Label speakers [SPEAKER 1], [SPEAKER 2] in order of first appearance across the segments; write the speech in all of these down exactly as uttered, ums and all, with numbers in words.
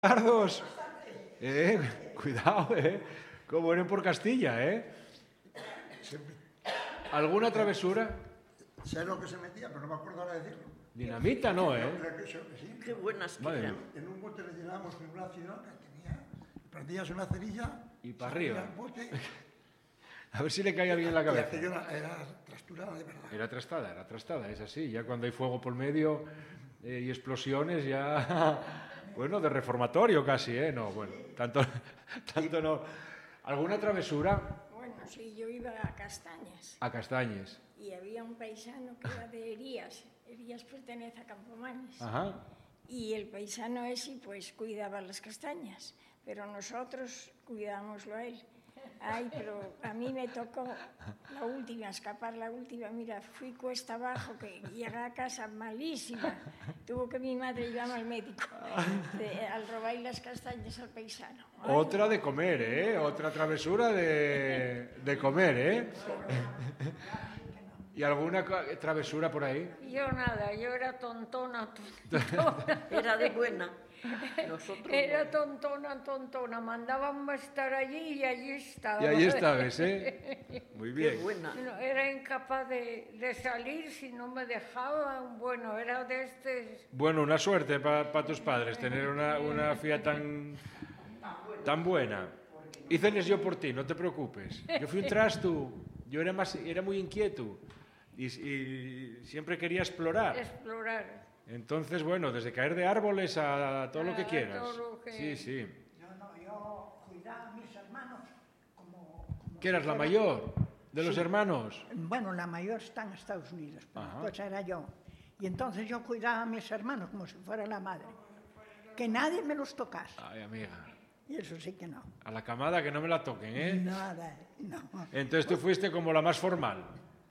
[SPEAKER 1] Cardos. Eh, cuidado, eh. Como vienen por Castilla, eh. ¿Alguna travesura?
[SPEAKER 2] Sé lo que se metía, pero no me acuerdo ahora de decirlo.
[SPEAKER 1] Dinamita no, eh.
[SPEAKER 2] Creo que eso- sí.
[SPEAKER 3] Qué buenas que
[SPEAKER 1] Madre
[SPEAKER 3] eran.
[SPEAKER 1] mía.
[SPEAKER 2] En un bote le tirábamos en una ciudad que tenía, prendías una cerilla
[SPEAKER 1] Y para
[SPEAKER 2] salía
[SPEAKER 1] arriba.
[SPEAKER 2] el bote,
[SPEAKER 1] A ver si le caía bien en la
[SPEAKER 2] y
[SPEAKER 1] cabeza.
[SPEAKER 2] aquello era, era trasturada de verdad.
[SPEAKER 1] Era trastada, era trastada, es así. Ya cuando hay fuego por medio eh, y explosiones, ya. Bueno, de reformatorio casi, ¿eh? No, bueno, tanto, tanto no. ¿Alguna travesura?
[SPEAKER 4] Bueno, sí, yo iba a Castañas
[SPEAKER 1] A Castañes.
[SPEAKER 4] y había un paisano que era de Herías. Herías pertenece a Campomanes.
[SPEAKER 1] Ajá.
[SPEAKER 4] Y el paisano ese, pues, cuidaba las castañas, pero nosotros cuidábamoslo a él. Ay, pero a mí me tocó la última, escapar la última. Mira, fui cuesta abajo, que llegué a casa malísima. Tuvo que mi madre llevarme al médico de- al robar las castañas al paisano. Ay,
[SPEAKER 1] Otra de comer, ¿eh? Otra travesura de, de comer, ¿eh? ¿Y alguna co- travesura por ahí?
[SPEAKER 5] Yo nada, yo era tontona, tontona.
[SPEAKER 3] Era de buena. Nosotros
[SPEAKER 5] Era
[SPEAKER 3] no.
[SPEAKER 5] tontona, tontona. Mandábamos estar allí y allí estaba.
[SPEAKER 1] Y ahí estabas, ¿eh? Muy
[SPEAKER 3] Qué
[SPEAKER 1] bien.
[SPEAKER 3] buena.
[SPEAKER 5] No, era incapaz de, de salir si no me dejaban. Bueno, era de este...
[SPEAKER 1] Bueno, una suerte para tus padres tener una, una fía tan, tan buena. Hiceles yo por ti, no te preocupes. Yo fui un trasto, yo era, más, era muy inquieto y, y siempre quería explorar.
[SPEAKER 5] explorar.
[SPEAKER 1] Entonces, bueno, desde caer de árboles a todo lo que
[SPEAKER 5] A
[SPEAKER 1] quieras.
[SPEAKER 5] todo lo que-
[SPEAKER 1] Sí, sí.
[SPEAKER 6] Yo no, yo cuidaba a mis hermanos como... como
[SPEAKER 1] ¿Qué eras la mayor de los hermanos?
[SPEAKER 6] Bueno, la mayor está en Estados Unidos, pero
[SPEAKER 1] Ajá.
[SPEAKER 6] pues era yo. Y entonces yo cuidaba a mis hermanos como si fuera la madre. Que nadie me los tocase.
[SPEAKER 1] Ay, amiga,
[SPEAKER 6] Y eso sí que no.
[SPEAKER 1] a la camada que no me la toquen, ¿eh?
[SPEAKER 6] Nada, no.
[SPEAKER 1] Entonces tú fuiste como la más formal.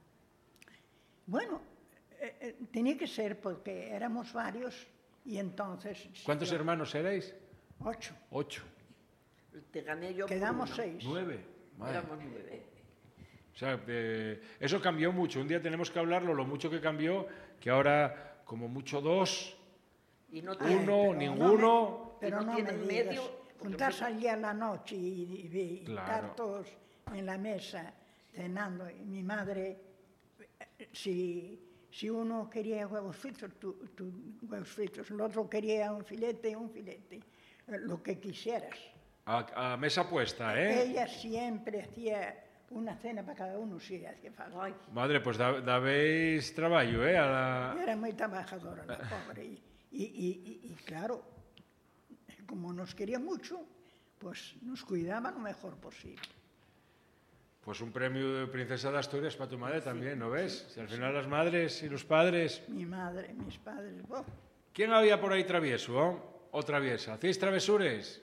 [SPEAKER 6] Bueno, eh, eh, tenía que ser porque éramos varios y entonces...
[SPEAKER 1] ¿Cuántos
[SPEAKER 6] yo-
[SPEAKER 1] hermanos erais?
[SPEAKER 6] Ocho.
[SPEAKER 1] Ocho.
[SPEAKER 3] Te gané yo por
[SPEAKER 6] Quedamos
[SPEAKER 3] una.
[SPEAKER 6] seis.
[SPEAKER 1] Nueve. Madre.
[SPEAKER 3] Éramos nueve.
[SPEAKER 1] O sea, eh, eso cambió mucho. Un día tenemos que hablarlo, lo mucho que cambió, que ahora como mucho dos,
[SPEAKER 3] Y no
[SPEAKER 6] Ay,
[SPEAKER 3] tiene...
[SPEAKER 1] uno,
[SPEAKER 6] pero
[SPEAKER 1] ninguno.
[SPEAKER 6] No me, pero
[SPEAKER 3] Y no
[SPEAKER 6] no me
[SPEAKER 3] tienen
[SPEAKER 6] digas,
[SPEAKER 3] medio, porque
[SPEAKER 6] juntarse
[SPEAKER 3] no-
[SPEAKER 6] allí a la noche y, y- y
[SPEAKER 1] Claro.
[SPEAKER 6] estar todos en la mesa cenando. Y mi madre, eh, si, si uno quería huevos fritos, tú, tú huevos fritos, el otro quería un filete, un filete, eh, lo que quisieras.
[SPEAKER 1] A, a mesa puesta, ¿eh?
[SPEAKER 6] Ella siempre hacía una cena para cada uno, si hacía falta.
[SPEAKER 3] Ay,
[SPEAKER 1] Madre, pues da, dabéis trabajo, ¿eh? A la...
[SPEAKER 6] Era muy trabajadora la pobre. Y, y, y- y- y claro, como nos quería mucho, pues nos cuidaba lo mejor posible.
[SPEAKER 1] Pues un premio de Princesa de Asturias para tu madre también, ¿no ves? Si al final las madres y los padres...
[SPEAKER 6] Mi madre, mis padres, oh,
[SPEAKER 1] ¿Quién había por ahí travieso, oh? O traviesa? ¿Hacéis travesures?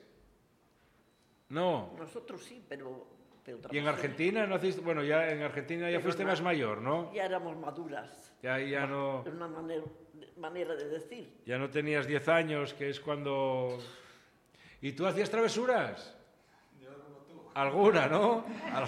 [SPEAKER 1] No.
[SPEAKER 3] nosotros sí, pero... pero
[SPEAKER 1] ¿Y en
[SPEAKER 3] trabajamos.
[SPEAKER 1] Argentina no hacéis...? Bueno, ya en Argentina ya
[SPEAKER 3] Pero
[SPEAKER 1] fuiste
[SPEAKER 3] no.
[SPEAKER 1] más mayor, ¿no?
[SPEAKER 3] Ya éramos maduras.
[SPEAKER 1] Ya, ya no...
[SPEAKER 3] Es una manera, manera de decir.
[SPEAKER 1] Ya no tenías diez años, que es cuando... ¿Y tú hacías travesuras? Alguna, ¿no? Al-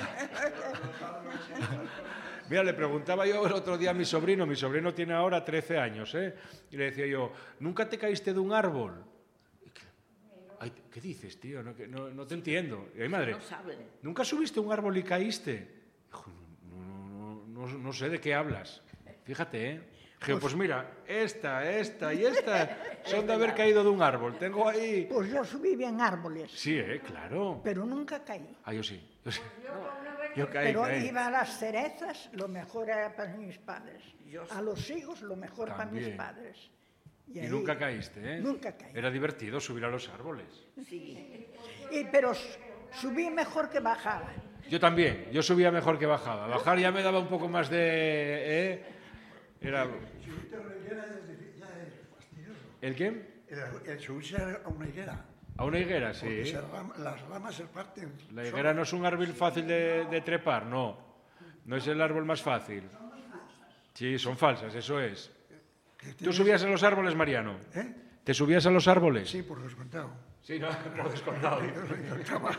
[SPEAKER 1] Mira, le preguntaba yo el otro día a mi sobrino, mi sobrino tiene ahora trece años, ¿eh? Y le decía yo, ¿nunca te caíste de un árbol? Y que, Ay, ¿qué dices, tío? No, que- no, no te entiendo. Y ay, madre,
[SPEAKER 3] No saben.
[SPEAKER 1] ¿nunca subiste a un árbol y caíste? Dijo, no, no, no, no sé de qué hablas. Fíjate, ¿eh? Dije, pues mira, esta, esta y esta son de haber caído de un árbol. Tengo ahí...
[SPEAKER 6] pues yo subí bien árboles,
[SPEAKER 1] Sí, ¿eh? Claro.
[SPEAKER 6] pero nunca caí.
[SPEAKER 1] Ah, yo sí. Yo, sí. Yo caí,
[SPEAKER 6] Pero
[SPEAKER 1] caí.
[SPEAKER 6] iba a las cerezas, lo mejor era para mis padres.
[SPEAKER 3] Yo
[SPEAKER 6] A los higos, lo mejor para
[SPEAKER 1] También.
[SPEAKER 6] mis padres.
[SPEAKER 1] Y
[SPEAKER 6] ahí-
[SPEAKER 1] nunca caíste, ¿eh?
[SPEAKER 6] Nunca caí.
[SPEAKER 1] Era divertido subir a los árboles.
[SPEAKER 3] Sí.
[SPEAKER 6] Y, pero s- subí mejor que bajaba.
[SPEAKER 1] Yo también. Yo subía mejor que bajaba. Bajar ya me daba un poco más de... ¿eh? Era...
[SPEAKER 2] Subirte a una higuera ya es, ya es fastidioso.
[SPEAKER 1] ¿El qué?
[SPEAKER 2] El, el subirse a una higuera,
[SPEAKER 1] A una higuera,
[SPEAKER 2] porque
[SPEAKER 1] sí.
[SPEAKER 2] se ram- las ramas se parten.
[SPEAKER 1] La higuera no es un árbol fácil de, de trepar, no. No es el árbol más fácil. Sí, son falsas, eso es.
[SPEAKER 2] Que
[SPEAKER 1] ¿Tú
[SPEAKER 2] tienes-
[SPEAKER 1] subías a los árboles, Mariano?
[SPEAKER 2] ¿Eh?
[SPEAKER 1] ¿Te subías a los árboles?
[SPEAKER 2] Sí, por descontado.
[SPEAKER 1] Sí, no, por descontado.
[SPEAKER 2] Yo lo intentaba.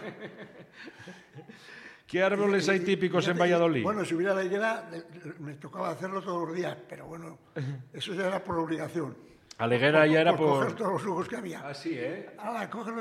[SPEAKER 1] ¿Qué árboles hay típicos en
[SPEAKER 2] Fíjate,
[SPEAKER 1] Valladolid?
[SPEAKER 2] Bueno, subir a la higuera eh, me tocaba hacerlo todos los días, pero bueno, eso ya era por obligación.
[SPEAKER 1] A leguera ya era
[SPEAKER 2] por coger
[SPEAKER 1] por...
[SPEAKER 2] todos los jugos que había.
[SPEAKER 1] Ah, sí, ¿eh?
[SPEAKER 2] Ala, coge